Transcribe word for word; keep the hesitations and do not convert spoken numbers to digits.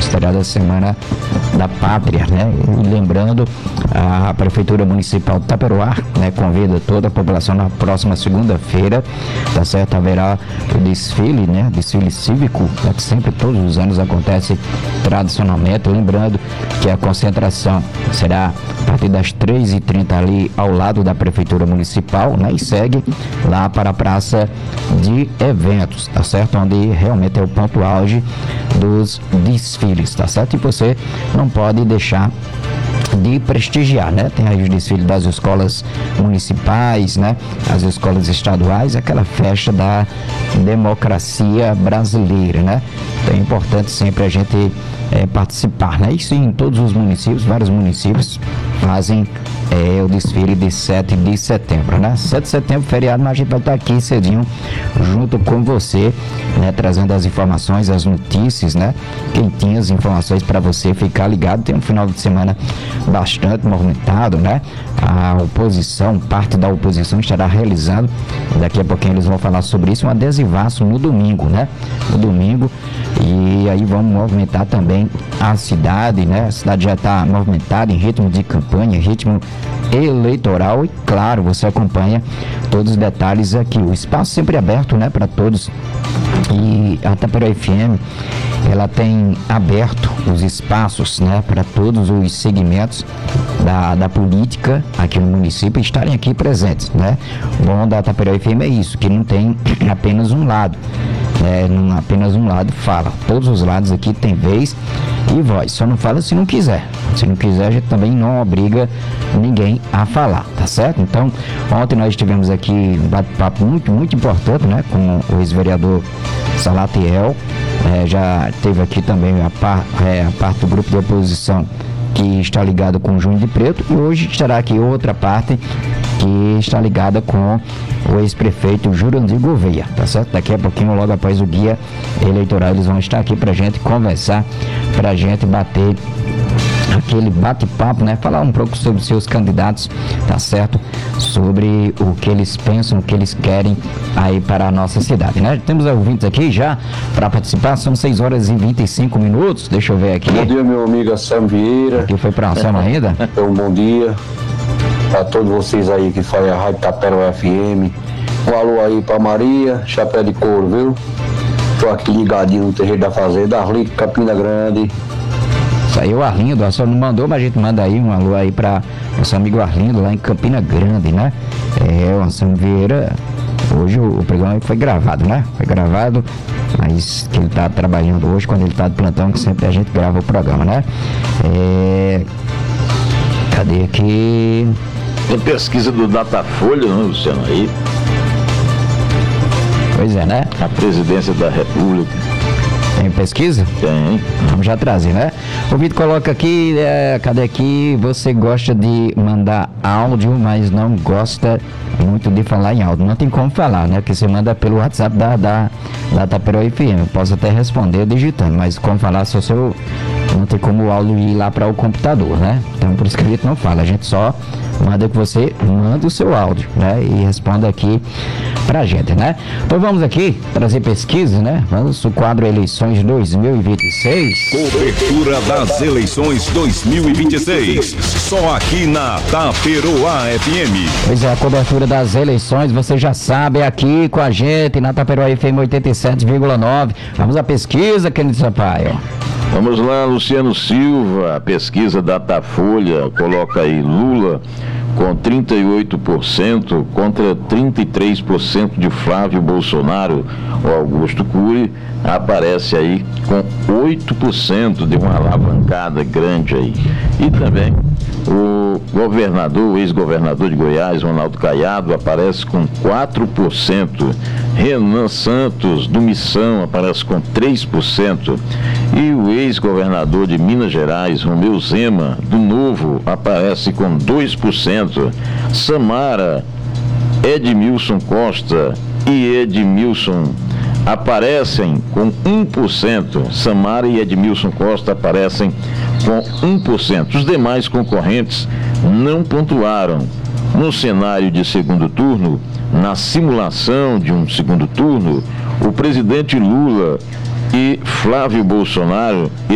considerada a Semana da Pátria, né? E lembrando, a Prefeitura Municipal de Taperoá, né, convida toda a população na próxima segunda-feira, tá certo? Haverá o desfile, né? Desfile cívico, né, que sempre, todos os anos acontece tradicionalmente. Lembrando que a concentração será a partir das três e trinta ali ao lado da Prefeitura Municipal, né? E segue lá para a Praça de Eventos, tá certo? Onde realmente é o ponto auge dos desfiles, tá certo? E você não pode deixar de prestigiar, né? Tem aí os desfiles das escolas municipais, né? As escolas estaduais, aquela festa da democracia brasileira, né? Então é importante sempre a gente é, participar, né? Isso em todos os municípios, vários municípios fazem é, o desfile de sete de setembro, né? sete de setembro, feriado, mas a gente vai estar aqui cedinho junto com você, né? Trazendo as informações, as notícias, né? Quentinhas, informações para você ficar ligado. Tem um final de semana bastante movimentado, né? A oposição, parte da oposição estará realizando, daqui a pouquinho eles vão falar sobre isso, um adesivaço no domingo, né? No domingo, e aí vamos movimentar também a cidade, né? A cidade já está movimentada em ritmo de campanha, ritmo eleitoral, e claro, você acompanha todos os detalhes aqui. O espaço sempre aberto, né? Para todos, e a Taperoá F M, ela tem aberto os espaços, né, para todos os segmentos da, da política aqui no município estarem aqui presentes, né? O bom da Taperoá F M é isso, que não tem apenas um lado, né? Não apenas um lado fala, todos os lados aqui tem vez e voz, só não fala se não quiser. Se não quiser, a gente também não obriga ninguém a falar, tá certo? Então, ontem nós tivemos aqui um bate-papo muito, muito importante, né, com o ex-vereador Salatiel. É, já teve aqui também a, par, é, a parte do grupo de oposição que está ligado com o Junho de Preto, e hoje estará aqui outra parte que está ligada com o ex-prefeito Jurandir Gouveia, tá certo? Daqui a pouquinho, logo após o guia eleitoral, eles vão estar aqui pra gente conversar, pra gente bater aquele bate-papo, né? Falar um pouco sobre seus candidatos, tá certo? Sobre o que eles pensam, o que eles querem aí para a nossa cidade, né? Temos ouvintes aqui já para participar, são seis horas e vinte e cinco minutos, deixa eu ver aqui. Bom dia, meu amigo Anselmo Vieira. Aqui foi para Anselmo ainda? Então, bom dia para todos vocês aí que fazem a Rádio Taperoá F M. Um alô aí para Maria, Chapéu de Couro, viu? Tô aqui ligadinho no terreiro da fazenda, Arlindo, Campina Grande. Isso aí, o Arlindo, só não mandou, mas a gente manda aí um alô aí para nosso amigo Arlindo lá em Campina Grande, né? É, o Anselmo Vieira, hoje o, o programa foi gravado, né? Foi gravado, mas que ele tá trabalhando hoje, quando ele tá de plantão, que sempre a gente grava o programa, né? É... Cadê aqui? Tem pesquisa do Datafolha, né, Luciano, aí? Pois é, né? A presidência da República. Tem pesquisa? Tem. Vamos já trazer, né? O Vitor coloca aqui, é, cadê aqui? Você gosta de mandar áudio, mas não gosta muito de falar em áudio. Não tem como falar, né? Porque você manda pelo WhatsApp da, da, da Taperoá F M. Eu posso até responder digitando, mas como falar só se eu... Não tem como o áudio ir lá para o computador, né? Então por isso que a gente não fala, a gente só manda que você manda o seu áudio, né? E responda aqui pra gente, né? Então vamos aqui trazer pesquisa, né? Vamos o quadro Eleições dois mil e vinte e seis. Cobertura das eleições dois mil e vinte e seis. Só aqui na Taperoá F M. Pois é, a cobertura das eleições, você já sabe, é aqui com a gente na Taperoá F M oitenta e sete vírgula nove. Vamos à pesquisa, querido Sampaio. Vamos lá, Luciano Silva, a pesquisa Datafolha coloca aí Lula com trinta e oito por cento contra trinta e três por cento de Flávio Bolsonaro. O Augusto Cury aparece aí com oito por cento, de uma alavancada grande aí. E também o governador, o ex-governador de Goiás, Ronaldo Caiado, aparece com quatro por cento. Renan Santos, do Missão, aparece com três por cento. E o ex-governador de Minas Gerais, Romeu Zema, do Novo, aparece com dois por cento. Samara, Edmilson Costa e Edmilson aparecem com um por cento. Samara e Edmilson Costa aparecem com um por cento. Os demais concorrentes não pontuaram. No cenário de segundo turno, na simulação de um segundo turno, o presidente Lula e Flávio Bolsonaro